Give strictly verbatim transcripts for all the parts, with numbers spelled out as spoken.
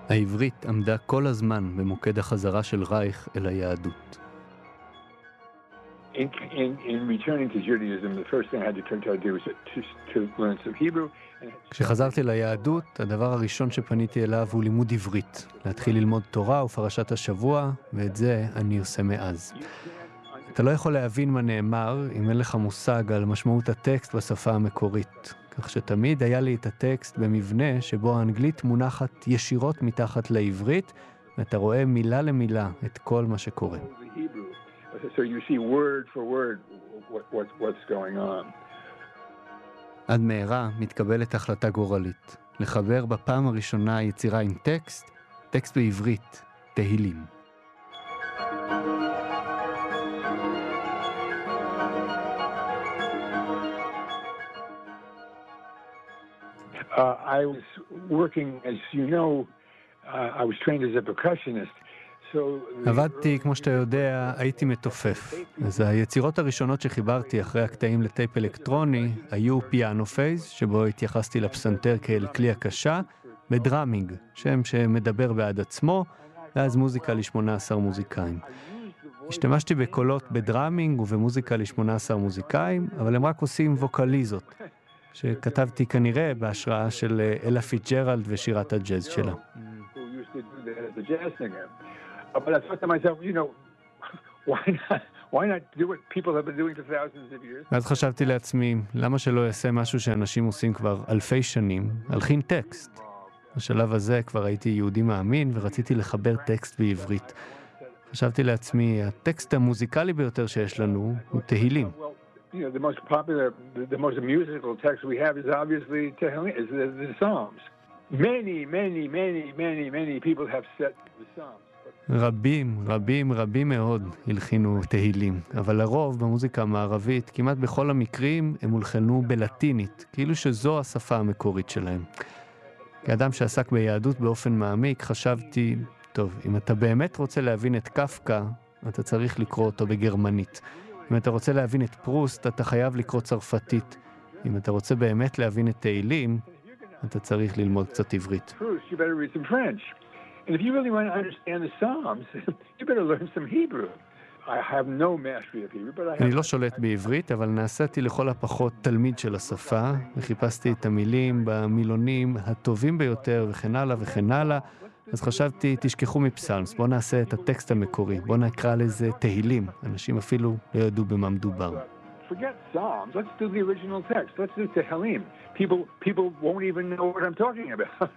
העברית עמדה כל הזמן במוקד החזרה של רייך אל היהדות. In, in, in returning to Judaism, the first thing I had to try to do was to, to learn some Hebrew. כשחזרתי ליהדות, הדבר הראשון שפניתי אליו הוא לימוד עברית. להתחיל ללמוד תורה ופרשת השבוע, ואת זה אני עושה מאז. אתה לא יכול להבין מה נאמר אם אין לך מושג על משמעות הטקסט בשפה המקורית. כך שתמיד היה לי את הטקסט במבנה שבו האנגלית מונחת ישירות מתחת לעברית, ואתה רואה מילה למילה את כל מה שקורה. So you see word for word what, what, what's going on. עד מהרה מתקבלת החלטה גורלית. לחבר בפעם הראשונה יצירה עם טקסט, טקסט בעברית, תהילים. Uh, I was working, as you know, uh, I was trained as a percussionist. עבדתי, כמו שאתה יודע, הייתי מתופף. אז היצירות הראשונות שחיברתי אחרי הקטעים לטייפ אלקטרוני היו פיאנו פייס, שבו התייחסתי לפסנתר כאל כלי הקשה, ודרמינג, שם שמדבר בעד עצמו, ואז מוזיקה ל-שמונה עשר מוזיקאים. השתמשתי בקולות בדרמינג ובמוזיקה ל-שמונה עשר מוזיקאים, אבל הם רק עושים ווקליזות, שכתבתי כנראה בהשראה של אלה פיטג'רלד ושירת הג'אז שלה. But I thought to myself, you know, why not, why not do what people have been doing for thousands of years? ואז חשבתי לעצמי, למה שלא יעשה משהו שאנשים עושים כבר אלפי שנים, הלחין טקסט. בשלב הזה כבר הייתי יהודי מאמין ורציתי לחבר טקסט בעברית. חשבתי לעצמי, הטקסט המוזיקלי ביותר שיש לנו הוא תהילים. You know, the most popular, the most musical text we have is obviously Tehillim, is the, the Psalms. Many, many, many, many, many people have said the Psalms. רבים, רבים, רבים מאוד הלחינו תהילים, אבל לרוב במוזיקה המערבית, כמעט בכל המקרים, הם הולחנו בלטינית, כאילו שזו השפה המקורית שלהם. כאדם שעסק ביהדות באופן מעמיק, חשבתי, טוב, אם אתה באמת רוצה להבין את קפקא, אתה צריך לקרוא אותו בגרמנית. אם אתה רוצה להבין את פרוסט, אתה חייב לקרוא צרפתית. אם אתה רוצה באמת להבין את תהילים, אתה צריך ללמוד קצת עברית. Proust, you better read some French. And if you really want to understand the Psalms, you better learn some Hebrew. I have no mastery of Hebrew, but I have... אני לא שולט בעברית, אבל נעשיתי לכל הפחות תלמיד של השפה, וחיפשתי את המילים במילונים הטובים ביותר, וכן הלאה וכן הלאה. אז חשבתי, תשכחו מפסלמס, בואו נעשה את הטקסט המקורי, בואו נקרא לזה תהילים. אנשים אפילו לא ידעו במה מדובר. Forget Psalms, let's do the original text, let's do Tehillim. People, people won't even know what I'm talking about.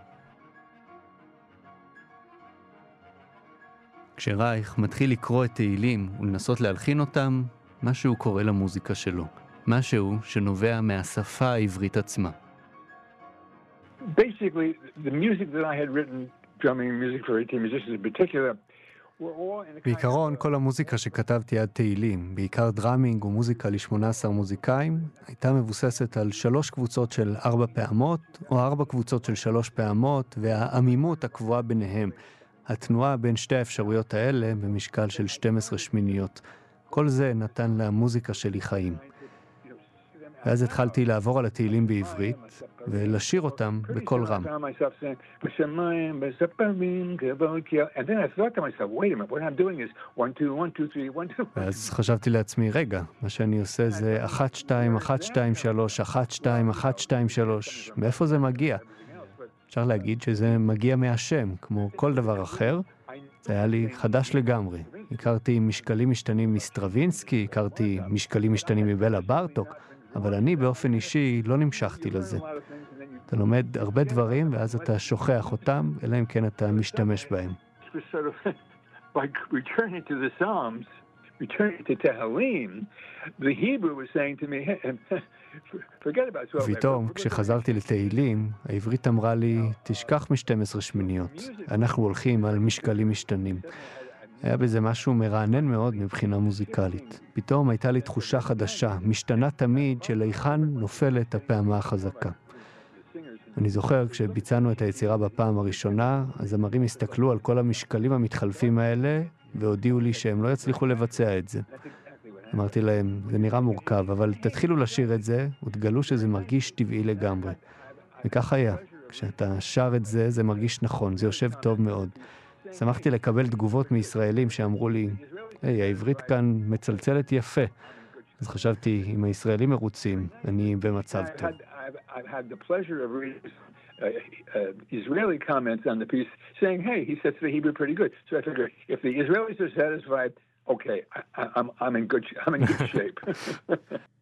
כשרייך מתחיל לקרוא את תהילים ולנסות להלחין אותם, משהו קורה למוזיקה שלו. משהו שנובע מהשפה העברית עצמה. Basically, the music that I had written, drumming music for eighteen musicians in particular, were all in a kind בעיקרון, כל המוזיקה שכתבתי עד תהילים, בעיקר דרמינג ומוזיקה ל-שמונה עשר מוזיקאים, הייתה מבוססת על שלוש קבוצות של ארבע פעמות, או ארבע קבוצות של שלוש פעמות, והעמימות הקבועה ביניהם. התנועה בין שתי האפשרויות האלה במשקל של שתים עשרה שמיניות. כל זה נתן למוזיקה שלי חיים. ואז התחלתי לעבור על התהילים בעברית, ולשיר אותם בכל רם. ואז חשבתי לעצמי, רגע, מה שאני עושה זה אחת, שתיים, אחת, שתיים, שלוש, אחת, שתיים, אחת, שתיים, שלוש. מאיפה זה מגיע? אפשר להגיד שזה מגיע מהשם, כמו כל דבר אחר. זה היה לי חדש לגמרי. הכרתי משקלים משתנים מסטרווינסקי, הכרתי משקלים משתנים מבלה בארטוק, אבל אני באופן אישי לא נמשכתי לזה. אתה לומד הרבה דברים ואז אתה שוכח אותם, אלא אם כן אתה משתמש בהם. Returning to the Psalms, returning to Tehillim, the Hebrew was saying to me, forget about twelve. ופתאום, כשחזרתי לתהילים, העברית אמרה לי, תשכח מ-שתים עשרה שמיניות. אנחנו הולכים על משקלים משתנים. היה בזה משהו מרענן מאוד מבחינה מוזיקלית. פתאום הייתה לי תחושה חדשה, משתנה תמיד שלהיכן נופלת הפעמה החזקה. אני זוכר כשביצענו את היצירה בפעם הראשונה, הזמרים הסתכלו על כל המשקלים המתחלפים האלה, והודיעו לי שהם לא יצליחו לבצע את זה. אמרתי להם, זה נראה מורכב, אבל תתחילו לשיר את זה, ותגלו שזה מרגיש טבעי לגמרי. וכך היה. כשאתה שר את זה, זה מרגיש נכון, זה יושב טוב מאוד. שמחתי לקבל תגובות מישראלים שאמרו לי, היי, העברית כאן מצלצלת יפה. אז חשבתי, אם הישראלים מרוצים, אני במצב טוב. I've had the pleasure of reading uh, uh, Israeli comments on the piece saying, hey, he says the Hebrew pretty good. So I figured, if the Israelis are satisfied, okay, I, I'm, I'm in good, I'm in good shape.